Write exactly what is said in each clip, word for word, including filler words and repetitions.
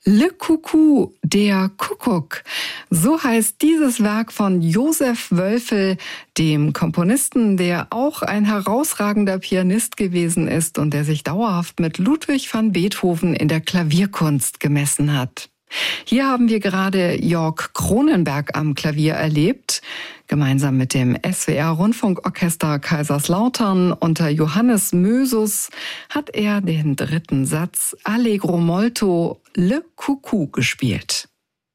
Le Coucou, der Kuckuck. So heißt dieses Werk von Josef Wölfel, dem Komponisten, der auch ein herausragender Pianist gewesen ist und der sich dauerhaft mit Ludwig van Beethoven in der Klavierkunst gemessen hat. Hier haben wir gerade Jörg Cronenberg am Klavier erlebt. Gemeinsam mit dem S W R-Rundfunkorchester Kaiserslautern unter Johannes Mösus hat er den dritten Satz Allegro molto Le Coucou gespielt.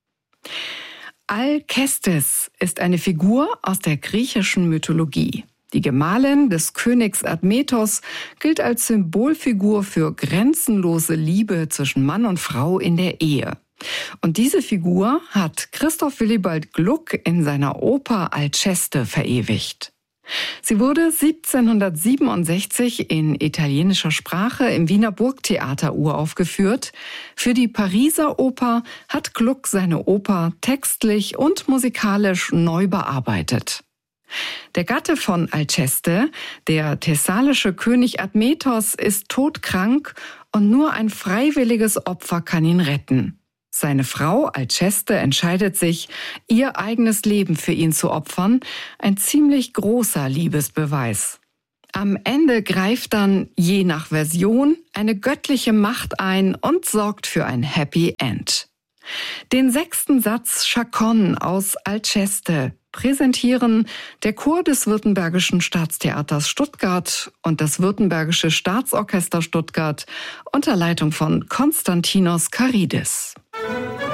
Alkestis ist eine Figur aus der griechischen Mythologie. Die Gemahlin des Königs Admetos gilt als Symbolfigur für grenzenlose Liebe zwischen Mann und Frau in der Ehe. Und diese Figur hat Christoph Willibald Gluck in seiner Oper Alceste verewigt. Sie wurde siebzehnhundertsiebenundsechzig in italienischer Sprache im Wiener Burgtheater uraufgeführt. Für die Pariser Oper hat Gluck seine Oper textlich und musikalisch neu bearbeitet. Der Gatte von Alceste, der thessalische König Admetos, ist todkrank und nur ein freiwilliges Opfer kann ihn retten. Seine Frau Alceste entscheidet sich, ihr eigenes Leben für ihn zu opfern, ein ziemlich großer Liebesbeweis. Am Ende greift dann, je nach Version, eine göttliche Macht ein und sorgt für ein Happy End. Den sechsten Satz Chaconne aus Alceste präsentieren der Chor des Württembergischen Staatstheaters Stuttgart und das Württembergische Staatsorchester Stuttgart unter Leitung von Konstantinos Karidis.